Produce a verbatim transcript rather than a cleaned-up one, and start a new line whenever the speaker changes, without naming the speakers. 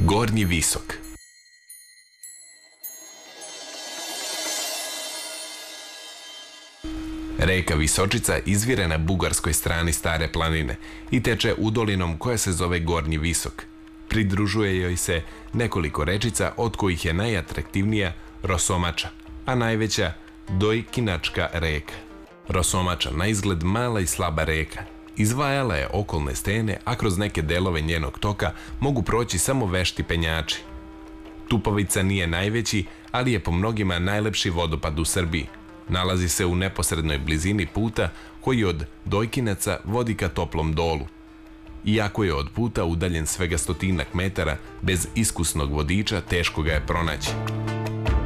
Gornji Visok. Reka Visočica izvire na bugarskoj strani Stare planine i teče udolinom koja se zove Gornji Visok. Pridružuje joj se nekoliko rečica, od kojih je najatraktivnija Rosomača, a najveća Dojkinačka reka. Rosomača, na izgled mala i slaba reka, izvajala je okolne stene, a kroz neke delove njenog toka mogu proći samo vešti penjači. Tupovica nije najveći, ali je po mnogima najlepši vodopad u Srbiji. Nalazi se u neposrednoj blizini puta koji od Dojkinaca vodi ka Toplom Dolu. Iako je od puta udaljen svega stotinak metara, bez iskusnog vodiča teško ga je pronaći.